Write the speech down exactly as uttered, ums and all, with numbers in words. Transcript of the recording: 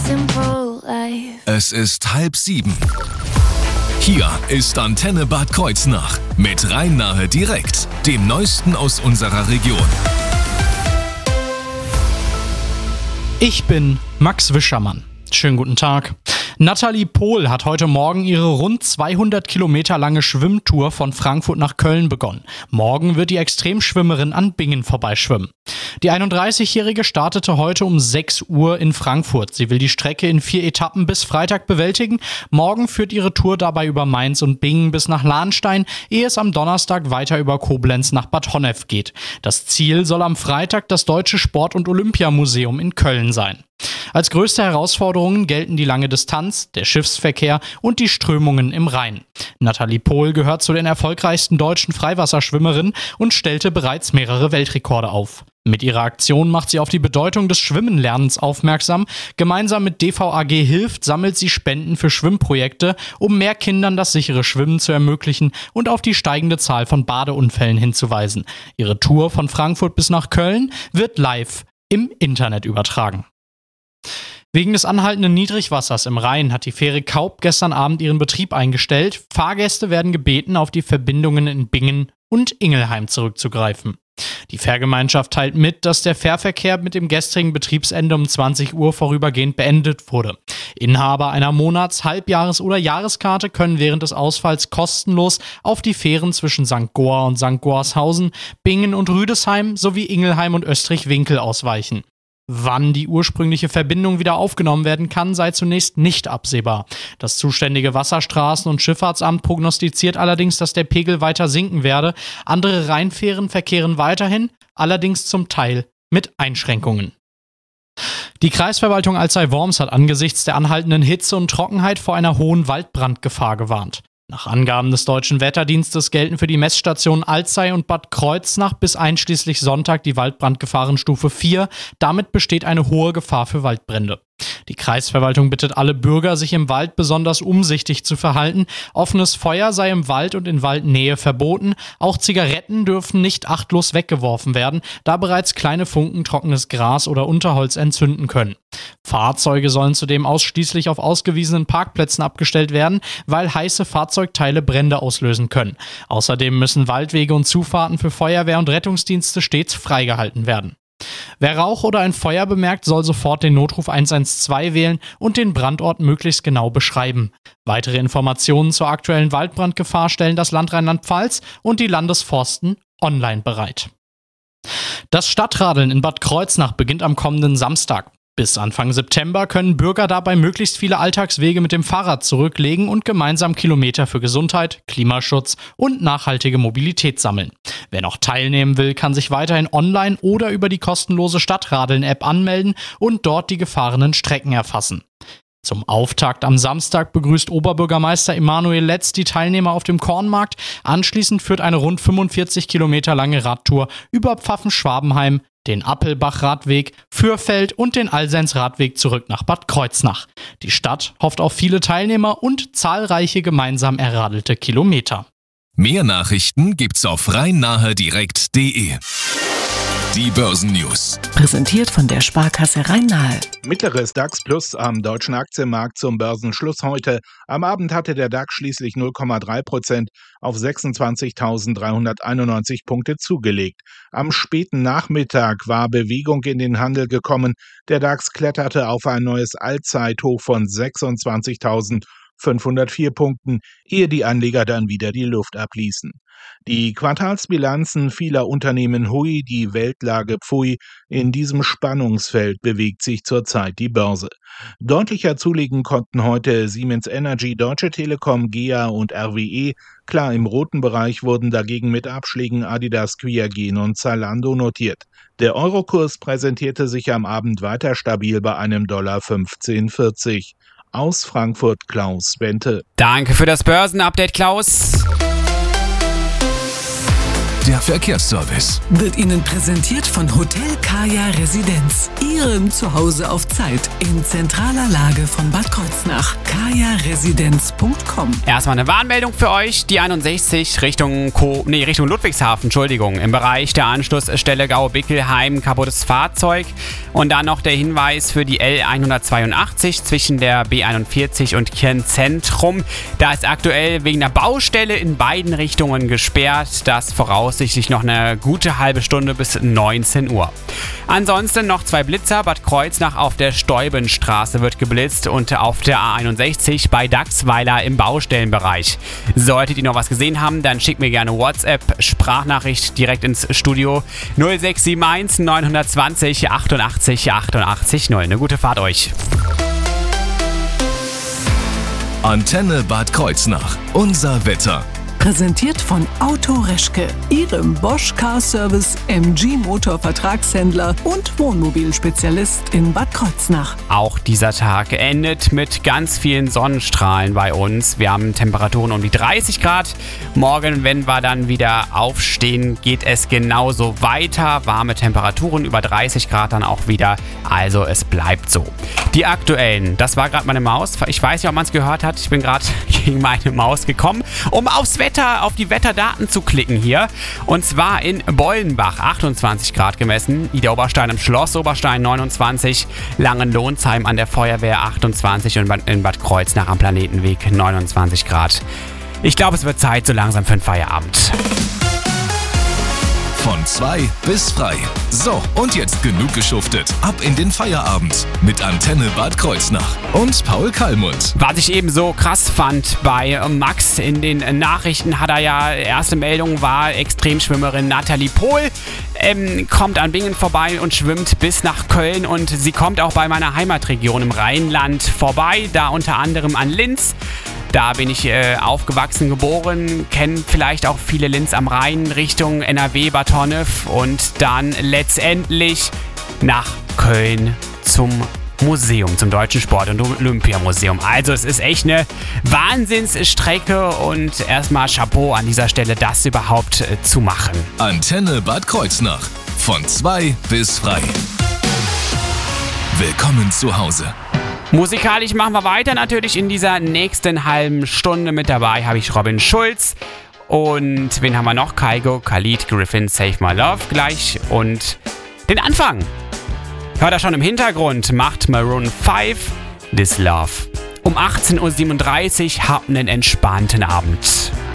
simple life. Es ist halb sieben. Hier ist Antenne Bad Kreuznach mit Rhein-Nahe direkt, dem Neuesten aus unserer Region. Ich bin Max Wischermann. Schönen guten Tag. Nathalie Pohl hat heute Morgen ihre rund zweihundert Kilometer lange Schwimmtour von Frankfurt nach Köln begonnen. Morgen wird die Extremschwimmerin an Bingen vorbeischwimmen. Die einunddreißigjährige startete heute um sechs Uhr in Frankfurt. Sie will die Strecke in vier Etappen bis Freitag bewältigen. Morgen führt ihre Tour dabei über Mainz und Bingen bis nach Lahnstein, ehe es am Donnerstag weiter über Koblenz nach Bad Honnef geht. Das Ziel soll am Freitag das Deutsche Sport- und Olympiamuseum in Köln sein. Als größte Herausforderungen gelten die lange Distanz, der Schiffsverkehr und die Strömungen im Rhein. Nathalie Pohl gehört zu den erfolgreichsten deutschen Freiwasserschwimmerinnen und stellte bereits mehrere Weltrekorde auf. Mit ihrer Aktion macht sie auf die Bedeutung des Schwimmenlernens aufmerksam. Gemeinsam mit D V A G Hilft sammelt sie Spenden für Schwimmprojekte, um mehr Kindern das sichere Schwimmen zu ermöglichen und auf die steigende Zahl von Badeunfällen hinzuweisen. Ihre Tour von Frankfurt bis nach Köln wird live im Internet übertragen. Wegen des anhaltenden Niedrigwassers im Rhein hat die Fähre Kaup gestern Abend ihren Betrieb eingestellt. Fahrgäste werden gebeten, auf die Verbindungen in Bingen und Ingelheim zurückzugreifen. Die Fährgemeinschaft teilt mit, dass der Fährverkehr mit dem gestrigen Betriebsende um zwanzig Uhr vorübergehend beendet wurde. Inhaber einer Monats-, Halbjahres- oder Jahreskarte können während des Ausfalls kostenlos auf die Fähren zwischen Sankt Goar und Sankt Goarshausen, Bingen und Rüdesheim sowie Ingelheim und Österreich-Winkel ausweichen. Wann die ursprüngliche Verbindung wieder aufgenommen werden kann, sei zunächst nicht absehbar. Das zuständige Wasserstraßen- und Schifffahrtsamt prognostiziert allerdings, dass der Pegel weiter sinken werde. Andere Rheinfähren verkehren weiterhin, allerdings zum Teil mit Einschränkungen. Die Kreisverwaltung Alzey-Worms hat angesichts der anhaltenden Hitze und Trockenheit vor einer hohen Waldbrandgefahr gewarnt. Nach Angaben des Deutschen Wetterdienstes gelten für die Messstationen Alzey und Bad Kreuznach bis einschließlich Sonntag die Waldbrandgefahrenstufe vier. Damit besteht eine hohe Gefahr für Waldbrände. Die Kreisverwaltung bittet alle Bürger, sich im Wald besonders umsichtig zu verhalten. Offenes Feuer sei im Wald und in Waldnähe verboten. Auch Zigaretten dürfen nicht achtlos weggeworfen werden, da bereits kleine Funken trockenes Gras oder Unterholz entzünden können. Fahrzeuge sollen zudem ausschließlich auf ausgewiesenen Parkplätzen abgestellt werden, weil heiße Fahrzeugteile Brände auslösen können. Außerdem müssen Waldwege und Zufahrten für Feuerwehr und Rettungsdienste stets freigehalten werden. Wer Rauch oder ein Feuer bemerkt, soll sofort den Notruf eins eins zwei wählen und den Brandort möglichst genau beschreiben. Weitere Informationen zur aktuellen Waldbrandgefahr stellen das Land Rheinland-Pfalz und die Landesforsten online bereit. Das Stadtradeln in Bad Kreuznach beginnt am kommenden Samstag. Bis Anfang September können Bürger dabei möglichst viele Alltagswege mit dem Fahrrad zurücklegen und gemeinsam Kilometer für Gesundheit, Klimaschutz und nachhaltige Mobilität sammeln. Wer noch teilnehmen will, kann sich weiterhin online oder über die kostenlose Stadtradeln-App anmelden und dort die gefahrenen Strecken erfassen. Zum Auftakt am Samstag begrüßt Oberbürgermeister Emanuel Letz die Teilnehmer auf dem Kornmarkt. Anschließend führt eine rund fünfundvierzig Kilometer lange Radtour über Pfaffen-Schwabenheim, den Appelbach-Radweg, Fürfeld und den Alsens-Radweg zurück nach Bad Kreuznach. Die Stadt hofft auf viele Teilnehmer und zahlreiche gemeinsam erradelte Kilometer. Mehr Nachrichten gibt's auf rhein-nahe direkt punkt de. Die Börsennews. Präsentiert von der Sparkasse Rhein-Nahe. Mittleres DAX Plus am deutschen Aktienmarkt zum Börsenschluss heute. Am Abend hatte der DAX schließlich null Komma drei Prozent auf sechsundzwanzigtausenddreihunderteinundneunzig Punkte zugelegt. Am späten Nachmittag war Bewegung in den Handel gekommen. Der DAX kletterte auf ein neues Allzeithoch von sechsundzwanzigtausendfünfhundertvier Punkten, ehe die Anleger dann wieder die Luft abließen. Die Quartalsbilanzen vieler Unternehmen hui, die Weltlage pfui. In diesem Spannungsfeld bewegt sich zurzeit die Börse. Deutlicher zulegen konnten heute Siemens Energy, Deutsche Telekom, G E A und R W E. Klar, im roten Bereich wurden dagegen mit Abschlägen Adidas, Quiagen und Zalando notiert. Der Eurokurs präsentierte sich am Abend weiter stabil bei einem Dollar fünfzehn vierzig. Aus Frankfurt Klaus Bente. Danke für das Börsenupdate, Klaus. der Verkehrsservice. Wird Ihnen präsentiert von Hotel Kaya Residenz. Ihrem Zuhause auf Zeit in zentraler Lage von Bad Kreuznach. kaya residenz punkt com. Erstmal eine Warnmeldung für euch. Die einundsechzig Richtung, Co- nee, Richtung Ludwigshafen, Entschuldigung. Im Bereich der Anschlussstelle Gaubickelheim kaputtes Fahrzeug. Und dann noch der Hinweis für die L hundertzweiundachtzig zwischen der B einundvierzig und Kirchenzentrum. Da ist aktuell wegen der Baustelle in beiden Richtungen gesperrt. Das voraussichtlich noch eine gute halbe Stunde bis neunzehn Uhr. Ansonsten noch zwei Blitzer. Bad Kreuznach auf der Steubenstraße wird geblitzt und auf der A einundsechzig bei Dachsweiler im Baustellenbereich. Solltet ihr noch was gesehen haben, dann schickt mir gerne WhatsApp-Sprachnachricht direkt ins Studio null sechs sieben eins neun zwei null achtundachtzig achtundachtzig null. Eine gute Fahrt euch. Antenne Bad Kreuznach. Unser Wetter. Präsentiert von Auto Reschke, Ihrem Bosch Car Service, M G Motor Vertragshändler und Wohnmobilspezialist in Bad Kreuznach. Auch dieser Tag endet mit ganz vielen Sonnenstrahlen bei uns. Wir haben Temperaturen um die dreißig Grad. Morgen, wenn wir dann wieder aufstehen, geht es genauso weiter. Warme Temperaturen über dreißig Grad dann auch wieder. Also es bleibt so. Die aktuellen, das war gerade meine Maus. Ich weiß nicht, ob man es gehört hat. Ich bin gerade gegen meine Maus gekommen, um aufs Wetter auf die Wetterdaten zu klicken hier. Und zwar in Bollenbach achtundzwanzig Grad gemessen, Idar-Oberstein im Schloss Oberstein neunundzwanzig, Langenlohnsheim an der Feuerwehr achtundzwanzig und in Bad Kreuznach am Planetenweg neunundzwanzig Grad. Ich glaube, es wird Zeit so langsam für den Feierabend. Von zwei bis frei. So, und jetzt genug geschuftet. Ab in den Feierabend mit Antenne Bad Kreuznach und Paul Kallmund. Was ich eben so krass fand bei Max in den Nachrichten, hat er ja, erste Meldung war, Extremschwimmerin Nathalie Pohl ähm, kommt an Bingen vorbei und schwimmt bis nach Köln und sie kommt auch bei meiner Heimatregion im Rheinland vorbei, da unter anderem an Linz. Da bin ich äh, aufgewachsen, geboren, kennen vielleicht auch viele Linz am Rhein Richtung N R W, Bad Honnef und dann letztendlich nach Köln zum Museum, zum Deutschen Sport- und Olympiamuseum. Also es ist echt eine Wahnsinnsstrecke und erstmal Chapeau an dieser Stelle, das überhaupt äh, zu machen. Antenne Bad Kreuznach. Von zwei bis frei. Willkommen zu Hause. Musikalisch machen wir weiter natürlich in dieser nächsten halben Stunde. Mit dabei habe ich Robin Schulz und wen haben wir noch? Kygo, Khalid, Griffin, Save My Love gleich und den Anfang. Hört er schon im Hintergrund, macht Maroon fünf This Love. Um achtzehn Uhr siebenunddreißig habt einen entspannten Abend.